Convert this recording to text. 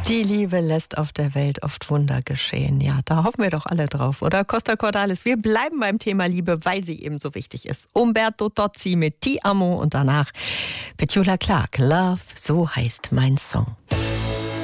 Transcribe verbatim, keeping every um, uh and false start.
Die Liebe lässt auf der Welt oft Wunder geschehen. Ja, da hoffen wir doch alle drauf, oder? Costa Cordalis, wir bleiben beim Thema Liebe, weil sie eben so wichtig ist. Umberto Tozzi mit Ti amo und danach Petula Clark, Love, so heißt mein Song.